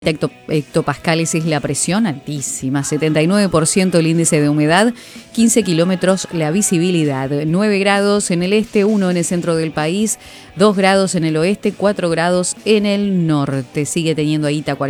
hectopascales es la presión, altísima, 79% el índice de humedad, 15 kilómetros la visibilidad, 9 grados en el este, 1 en el centro del país, 2 grados en el oeste, 4 grados en el norte. Sigue teniendo ahí